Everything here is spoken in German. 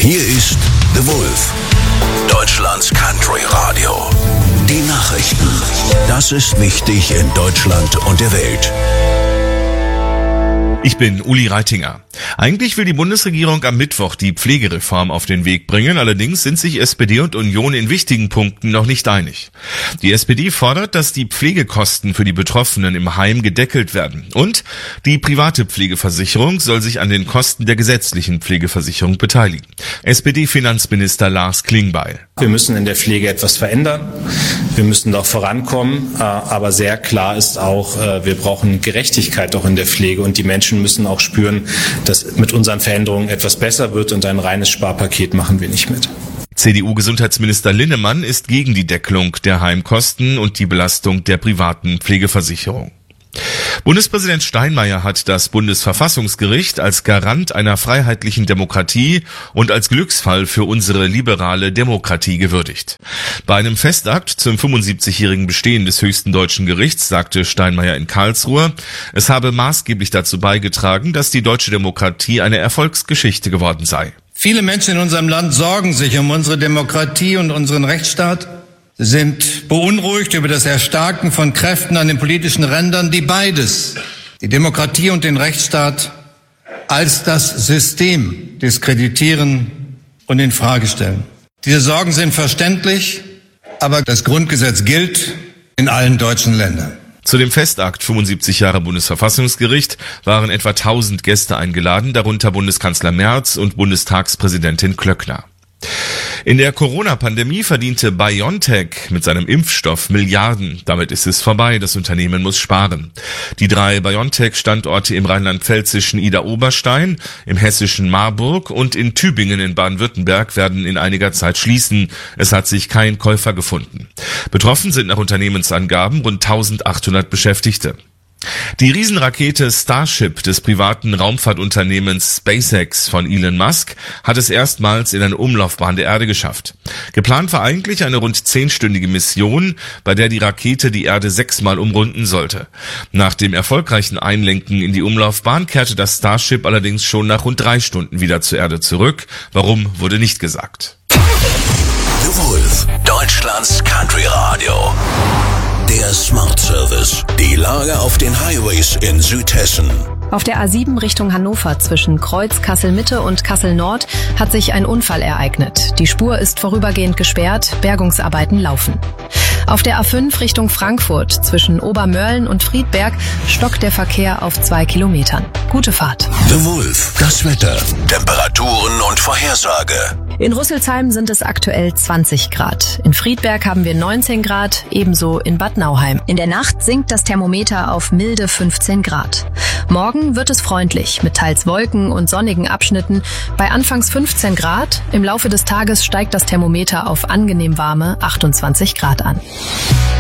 Hier ist The Wolf, Deutschlands Country Radio. Die Nachrichten. Das ist wichtig in Deutschland und der Welt. Ich bin Uli Reitinger. Eigentlich will die Bundesregierung am Mittwoch die Pflegereform auf den Weg bringen. Allerdings sind sich SPD und Union in wichtigen Punkten noch nicht einig. Die SPD fordert, dass die Pflegekosten für die Betroffenen im Heim gedeckelt werden. Und die private Pflegeversicherung soll sich an den Kosten der gesetzlichen Pflegeversicherung beteiligen. SPD-Finanzminister Lars Klingbeil. Wir müssen in der Pflege etwas verändern. Wir müssen doch vorankommen. Aber sehr klar ist auch, wir brauchen Gerechtigkeit auch in der Pflege. Und die Menschen müssen auch spüren, dass mit unseren Veränderungen etwas besser wird, und ein reines Sparpaket machen wir nicht mit. CDU-Gesundheitsminister Linnemann ist gegen die Deckelung der Heimkosten und die Belastung der privaten Pflegeversicherung. Bundespräsident Steinmeier hat das Bundesverfassungsgericht als Garant einer freiheitlichen Demokratie und als Glücksfall für unsere liberale Demokratie gewürdigt. Bei einem Festakt zum 75-jährigen Bestehen des höchsten deutschen Gerichts sagte Steinmeier in Karlsruhe, es habe maßgeblich dazu beigetragen, dass die deutsche Demokratie eine Erfolgsgeschichte geworden sei. Viele Menschen in unserem Land sorgen sich um unsere Demokratie und unseren Rechtsstaat, sind beunruhigt über das Erstarken von Kräften an den politischen Rändern, die beides, die Demokratie und den Rechtsstaat, als das System diskreditieren und in Frage stellen. Diese Sorgen sind verständlich, aber das Grundgesetz gilt in allen deutschen Ländern. Zu dem Festakt 75 Jahre Bundesverfassungsgericht waren etwa 1000 Gäste eingeladen, darunter Bundeskanzler Merz und Bundestagspräsidentin Klöckner. In der Corona-Pandemie verdiente BioNTech mit seinem Impfstoff Milliarden. Damit ist es vorbei, das Unternehmen muss sparen. Die 3 BioNTech-Standorte im rheinland-pfälzischen Idar-Oberstein, im hessischen Marburg und in Tübingen in Baden-Württemberg werden in einiger Zeit schließen. Es hat sich kein Käufer gefunden. Betroffen sind nach Unternehmensangaben rund 1800 Beschäftigte. Die Riesenrakete Starship des privaten Raumfahrtunternehmens SpaceX von Elon Musk hat es erstmals in eine Umlaufbahn der Erde geschafft. Geplant war eigentlich eine rund 10-stündige Mission, bei der die Rakete die Erde 6-mal umrunden sollte. Nach dem erfolgreichen Einlenken in die Umlaufbahn kehrte das Starship allerdings schon nach rund 3 Stunden wieder zur Erde zurück. Warum, wurde nicht gesagt. The Wolf, Deutschlands Country Radio. Der Smart Service. Die Lage auf den Highways in Südhessen. Auf der A7 Richtung Hannover zwischen Kreuz Kassel-Mitte und Kassel-Nord hat sich ein Unfall ereignet. Die Spur ist vorübergehend gesperrt, Bergungsarbeiten laufen. Auf der A5 Richtung Frankfurt zwischen Obermörlen und Friedberg stockt der Verkehr auf 2 Kilometern. Gute Fahrt. The Wolf, das Wetter, Temperaturen und Vorhersage. In Rüsselsheim sind es aktuell 20 Grad. In Friedberg haben wir 19 Grad, ebenso in Bad Nauheim. In der Nacht sinkt das Thermometer auf milde 15 Grad. Morgen wird es freundlich, mit teils Wolken und sonnigen Abschnitten. Bei anfangs 15 Grad, im Laufe des Tages steigt das Thermometer auf angenehm warme 28 Grad an.